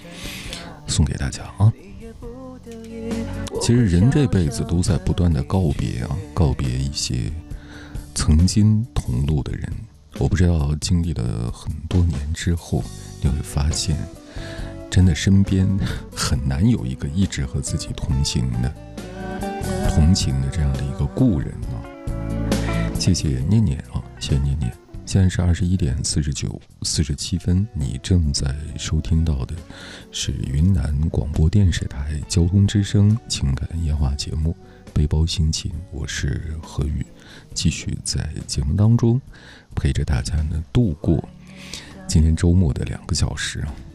送给大家啊。其实人这辈子都在不断的告别告别一些曾经同路的人。我不知道经历了很多年之后，你会发现真的身边很难有一个一直和自己同行的这样的一个故人谢谢念念谢谢念念。现在是21点47分，你正在收听到的是云南广播电视台交通之声情感夜话节目背包心情，我是何宇，继续在节目当中陪着大家呢度过今天周末的2个小时